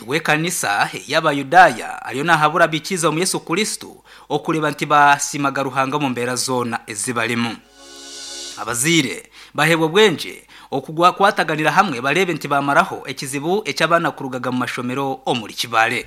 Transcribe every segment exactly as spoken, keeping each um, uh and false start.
tuwe kanisa y'abayudaya ariyo nahabura bikiza mu Yesu Kristo okureba nti basimaga ruhanga mu mbera zona ezibalimu. Abazire bahebwa bwenje okugwa kwataganira hamwe barebe nti bamaraho ekizibu ecyabana kurugaga mu mashomero omuri Kibale.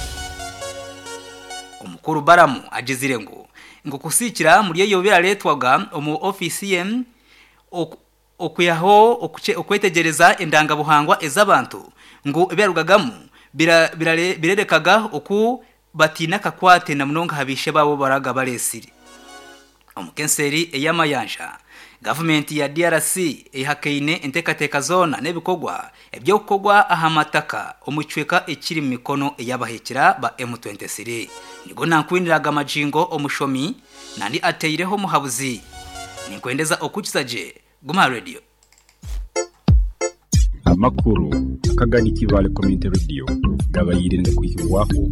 Omukuru Baramu agizire ngo ngo kusikira muri yeyo biraletwaga omu ofisiem okuyaho okwetegereza endanga buhangwa ezabantu ngo byarugagamu birerekaga oku batina kakwate na munonga habishe babo baraga balesiri. Omukenseri eyamayanja government ya D R C ehakeine entekateka zona nebikogwa ebyo kogwa ahamataka omuchweka ekiri mikono eyabahekira ba M twenty-three nigo nakwiniraga amajingo omushomi nandi ateireho muhabuzi nikwendeza okukizaje Guma Radio amakuru akagani Kibale Community Radio gabayirinde kwishyurwaho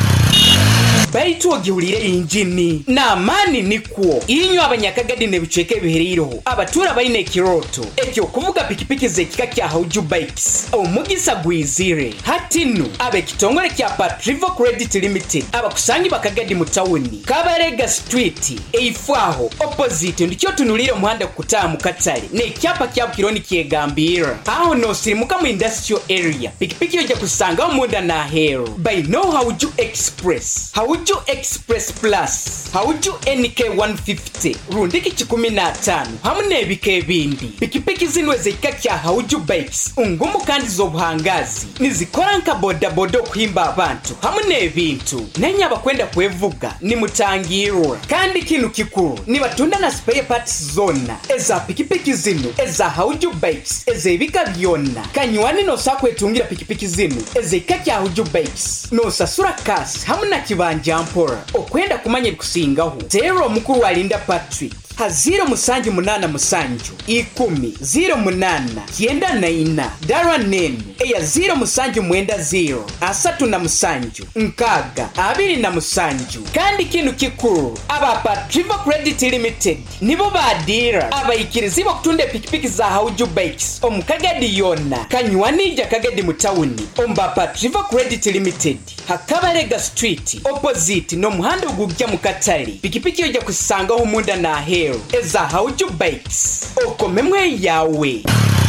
Baitu ogihurire injini na mani nikwo inyo abanyakagadi nebicheke bihereyeho abatura bayine kiroto ekyo kuvuga pikipiki zekika kya Hauju Bikes omugisa gwizire hatinu abe kitongole kya Patrivo Credit Limited abakusangi bakagadi mu town Kabarega Street eifwaho opposite ndicyo tunulire umuhanda kutaha mu Katale ne cyapa kya kironi kyegambira aho no sirimuka mu industrial area pikipiki yoje kusanga umuda na hero by no Hauju Express Hauju Express Plus Hauju N K one fifty rundiki chikumi na tano hamune ebike bindi pikipiki zinwe zekika kya Hauju Bikes ungumu kandi zobuhangazi nizikora nka boda boda kuhimba abantu hamune ebintu nenya bakwenda kwevuga ni mutangirwa kandi kinu kikuru ni batunda na spare parts zona eza pikipiki zinu eza Hauju Bikes eza ebika byonna kanywani no sakwetungira pikipiki zinu ezekika kya Hauju Bikes no sasura kasi hamuna kibanja mpora okwenda kumanya kusingaho zero mukuru alinda Patrick haziro musanju munana musanju ikumi zero munana kienda na ina darwa nenu eya zero musanju mwenda zero asatu na musanju nkaga abiri na musanju kandi kinu kikuru aba Patrivo Credit Limited nibo badira abayikirizibo kutunde pikipiki za Hauju Bikes omukagadi yona kanywani kagadi mutawuni omba Patrivo Credit Limited Hakabarega Street opposite no muhanda ugujya mu Katale pikipiki yoje kusangaho umunda na hero eza Hauju Bikes okomemwe yawe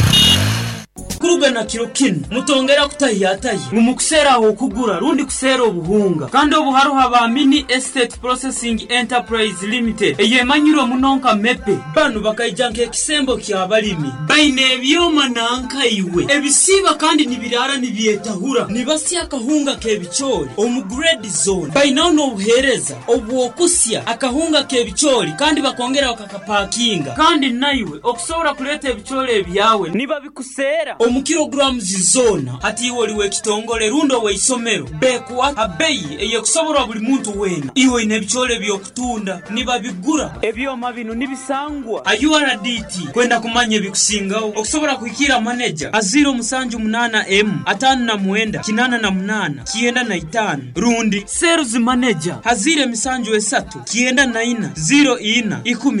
kuruga na kirokino mutongera kutahiyataye umukusera aho kugura rundi kusera obuhunga kandi obuharuha ba Mini Estate Processing Enterprise Limited eyemanyiro munonka mepe banu bakayijanka ekisembo kyabalimi baine ebyoma nanka iwe ebisiba kandi nibirara nibyetahura nibasi akahunga kebichori omu grade zone baina no buhereza obwokusya akahunga kebichori kandi bakongera bakakapakinga kandi naiwe okusobora kuleta ebichori ebyawe niba bikusera omu kilograms zona hati iwe liwe kitongole rundo we isomero bekuwa abeyi eye kusobora buli muntu wena iwe nebichole byokutunda niba bigura ebyoma bino nibisangwa U R D T kwenda kumanye bikusingaho okusobora kuikira manager aziro musanju munana M atanu na mwenda kinana na munana kienda na itano rundi sales manager hazire misanju esatu kienda na ina zero ina ikumi